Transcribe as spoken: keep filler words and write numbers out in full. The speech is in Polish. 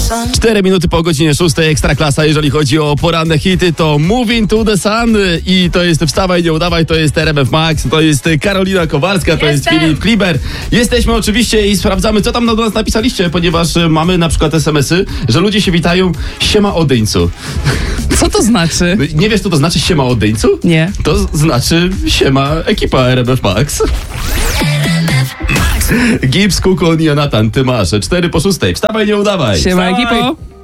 Cztery minuty po godzinie szóstej, Ekstraklasa. Jeżeli chodzi o poranne hity, to Moving to the Sun i to jest Wstawaj, nie udawaj, to jest R M F Max, to jest Karolina Kowalska, to Jestem. jest Filip Kliber. Jesteśmy oczywiście i sprawdzamy, co tam do nas napisaliście, ponieważ mamy na przykład es em esy, że ludzie się witają: siema odyńcu. Co to znaczy? Nie wiesz, co to znaczy siema odyńcu? Nie. To znaczy siema ekipa R M F Max. Gibbs, Kukon i Jonathan, ty masz. Cztery po szóstej. Wstawaj, nie udawaj. Siema Wstawaj. ekipo.